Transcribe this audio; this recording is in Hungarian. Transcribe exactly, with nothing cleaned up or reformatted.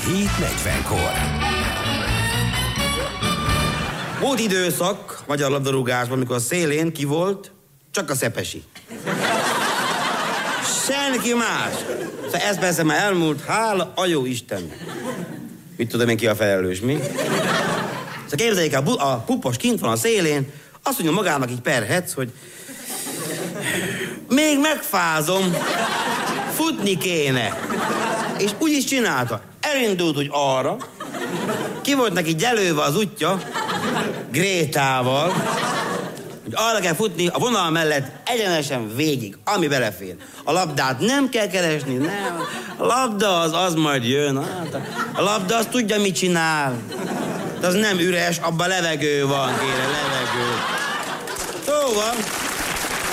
hét negyvenkor. Volt időszak magyar labdarúgásban, amikor a szélén ki volt, csak a Szepesi. Senki más. Szóval ez persze már elmúlt, hála a jó Isten. Mit tudom én, ki a felelős, mi? Szóval képzeljék el, a pupos kint van a szélén, azt mondja magának így perhetsz, hogy még megfázom, futni kéne. És úgy is csinálta. Elindult úgy arra, ki volt neki gyelőve az útja, Grétával, hogy arra kell futni a vonal mellett egyenesen végig, ami belefér. A labdát nem kell keresni, nem. A labda az, az majd jön. Hát a labda az tudja, mit csinál. De az nem üres, abban levegő van, kérem, levegő. Szóval...